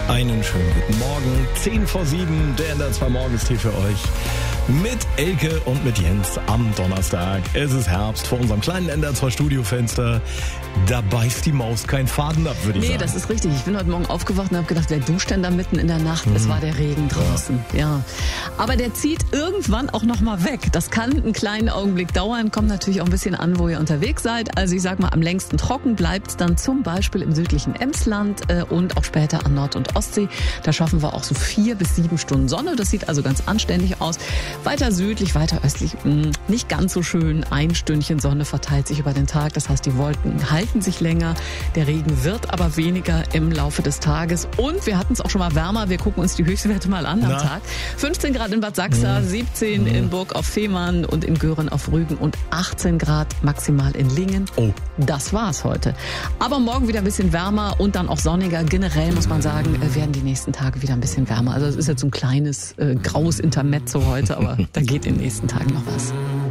Einen schönen guten Morgen. 6:10, der NDR 2 Morgenstee für euch. Mit Elke und mit Jens am Donnerstag. Es ist Herbst vor unserem kleinen NDR 2 Studiofenster. Da beißt die Maus keinen Faden ab, würde ich sagen. Nee, das ist richtig. Ich bin heute Morgen aufgewacht und habe gedacht, wer duscht denn da mitten in der Nacht? Es war der Regen draußen. Ja. Aber der zieht irgendwann auch nochmal weg. Das kann einen kleinen Augenblick dauern. Kommt natürlich auch ein bisschen an, wo ihr unterwegs seid. Also ich sag mal, am längsten trocken bleibt es dann zum Beispiel im südlichen Emsland und auch später an Nord- und Ostsee. Da schaffen wir auch so 4 bis 7 Stunden Sonne. Das sieht also ganz anständig aus. Weiter südlich, weiter östlich, nicht ganz so schön. Ein Stündchen Sonne verteilt sich über den Tag. Das heißt, die Wolken halten sich länger. Der Regen wird aber weniger im Laufe des Tages. Und wir hatten es auch schon mal wärmer. Wir gucken uns die Höchstwerte mal an am Tag. 15 Grad in Bad Sachsa, 17 in Burg auf Fehmarn und in Göhren auf Rügen und 18 Grad maximal in Lingen. Oh. Das war's heute. Aber morgen wieder ein bisschen wärmer und dann auch sonniger. Generell muss man sagen, werden die nächsten Tage wieder ein bisschen wärmer. Also es ist jetzt so ein kleines graues Intermezzo heute, aber da geht in den nächsten Tagen noch was.